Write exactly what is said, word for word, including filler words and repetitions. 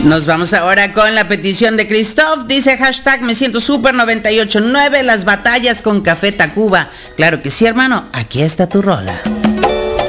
Nos vamos ahora con la petición de Christoph. Dice hashtag me siento super noventa y ocho punto nueve, las batallas con Café Tacuba. Claro que sí, hermano, aquí está tu rola.